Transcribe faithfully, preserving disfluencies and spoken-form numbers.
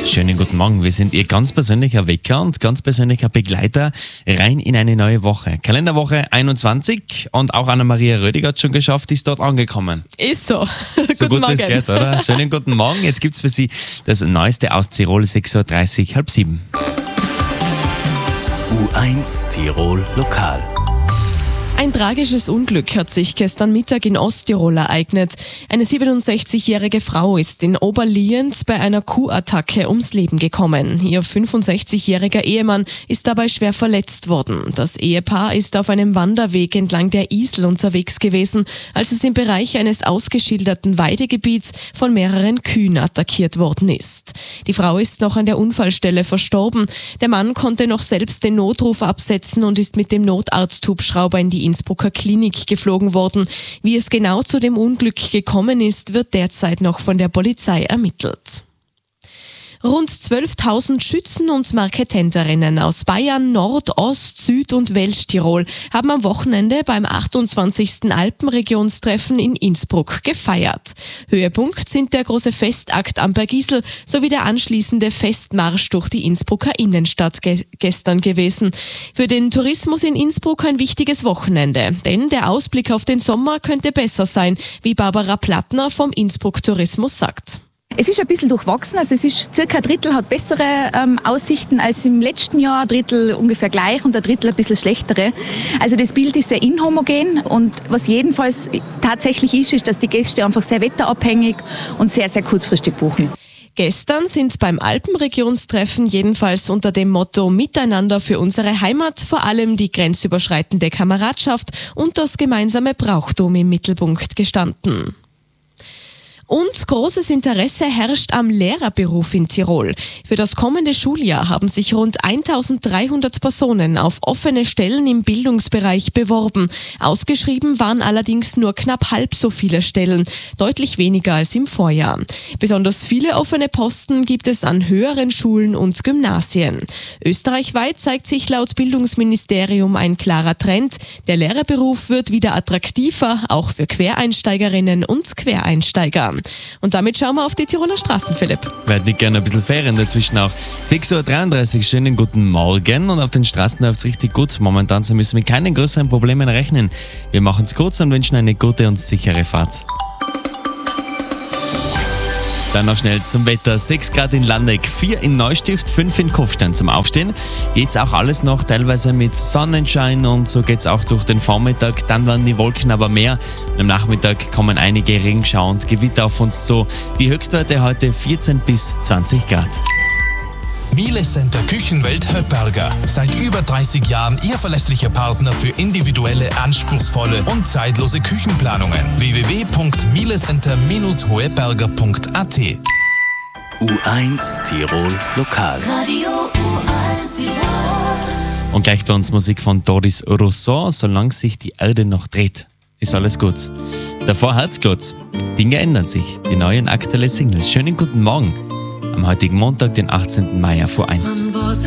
Schönen guten Morgen. Wir sind Ihr ganz persönlicher Wecker und ganz persönlicher Begleiter rein in eine neue Woche. Kalenderwoche einundzwanzig und auch Anna-Maria Rödiger hat schon geschafft, ist dort angekommen. Ist so. So Guten gut Morgen. wie es geht, oder? Schönen guten Morgen. Jetzt gibt es für Sie das Neueste aus Tirol, sechs Uhr dreißig, halb sieben. U eins Tirol Lokal. Ein tragisches Unglück hat sich gestern Mittag in Osttirol ereignet. Eine siebenundsechzigjährige Frau ist in Oberlienz bei einer Kuhattacke ums Leben gekommen. Ihr fünfundsechzigjähriger Ehemann ist dabei schwer verletzt worden. Das Ehepaar ist auf einem Wanderweg entlang der Isel unterwegs gewesen, als es im Bereich eines ausgeschilderten Weidegebiets von mehreren Kühen attackiert worden ist. Die Frau ist noch an der Unfallstelle verstorben. Der Mann konnte noch selbst den Notruf absetzen und ist mit dem Notarzthubschrauber in die Innsbrucker Klinik geflogen worden. Wie es genau zu dem Unglück gekommen ist, wird derzeit noch von der Polizei ermittelt. Rund zwölftausend Schützen und Marketenderinnen aus Bayern, Nord-, Ost-, Süd- und Westtirol haben am Wochenende beim achtundzwanzigsten Alpenregionstreffen in Innsbruck gefeiert. Höhepunkt sind der große Festakt am Bergisel sowie der anschließende Festmarsch durch die Innsbrucker Innenstadt ge- gestern gewesen. Für den Tourismus in Innsbruck ein wichtiges Wochenende, denn der Ausblick auf den Sommer könnte besser sein, wie Barbara Plattner vom Innsbruck Tourismus sagt. Es ist ein bisschen durchwachsen, also es ist circa ein Drittel hat bessere ähm, Aussichten als im letzten Jahr, ein Drittel ungefähr gleich und ein Drittel ein bisschen schlechtere. Also das Bild ist sehr inhomogen und was jedenfalls tatsächlich ist, ist, dass die Gäste einfach sehr wetterabhängig und sehr, sehr kurzfristig buchen. Gestern sind beim Alpenregionstreffen jedenfalls unter dem Motto Miteinander für unsere Heimat vor allem die grenzüberschreitende Kameradschaft und das gemeinsame Brauchtum im Mittelpunkt gestanden. Und großes Interesse herrscht am Lehrerberuf in Tirol. Für das kommende Schuljahr haben sich rund eintausenddreihundert Personen auf offene Stellen im Bildungsbereich beworben. Ausgeschrieben waren allerdings nur knapp halb so viele Stellen, deutlich weniger als im Vorjahr. Besonders viele offene Posten gibt es an höheren Schulen und Gymnasien. Österreichweit zeigt sich laut Bildungsministerium ein klarer Trend. Der Lehrerberuf wird wieder attraktiver, auch für Quereinsteigerinnen und Quereinsteiger. Und damit schauen wir auf die Tiroler Straßen, Philipp. Wäre nicht gerne ein bisschen Ferien dazwischen auch. sechs Uhr dreiunddreißig, schönen guten Morgen. Und auf den Straßen läuft es richtig gut. Momentan so müssen wir mit keinen größeren Problemen rechnen. Wir machen es kurz und wünschen eine gute und sichere Fahrt. Dann noch schnell zum Wetter. sechs Grad in Landeck, vier in Neustift, fünf in Kufstein zum Aufstehen. Jetzt auch alles noch teilweise mit Sonnenschein und so geht's auch durch den Vormittag. Dann werden die Wolken aber mehr. Am Nachmittag kommen einige Regenschauer und Gewitter auf uns zu. Die Höchstwerte heute vierzehn bis zwanzig Grad. Miele Center Küchenwelt Höpperger. Seit über dreißig Jahren Ihr verlässlicher Partner für individuelle, anspruchsvolle und zeitlose Küchenplanungen. w w w punkt mielecenter Bindestrich hoeberger punkt a t. U eins Tirol Lokal. Radio U eins Tirol. Und gleich bei uns Musik von Doris Rousseau, solange sich die Erde noch dreht. Ist alles gut. Davor Herzklotz. Dinge ändern sich. Die neuen aktuelle Singles. Schönen guten Morgen. Am heutigen Montag, den achtzehnten Mai vor eins.